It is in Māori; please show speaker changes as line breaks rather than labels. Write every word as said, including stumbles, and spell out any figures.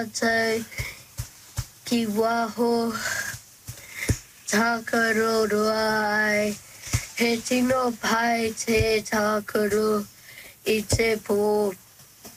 Te ki waho tākaro ai. He tino pai te tākaro I te pō